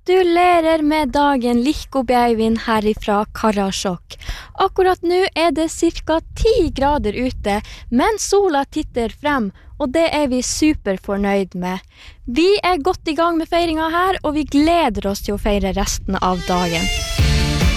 Gratulerer med dagen, Likko Beivin herifra Karasjok. Akkurat nå det cirka 10 grader ute, men sola titter frem, og det vi superfornøyd med. Vi godt i gang med feiringen her, og vi gleder oss til å feire resten av dagen.